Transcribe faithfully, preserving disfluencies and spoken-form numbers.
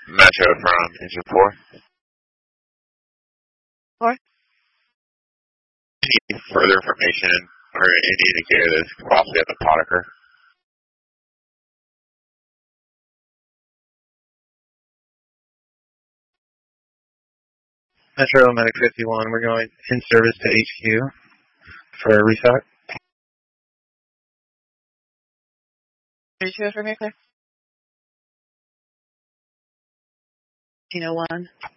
Metro from Engine four. Four? Any further information or any indicator that it's possibly at the Potiker? Metro Medic fifty-one, we're going in service to H Q for a restock. Did you go for me, Claire? fifteen oh one.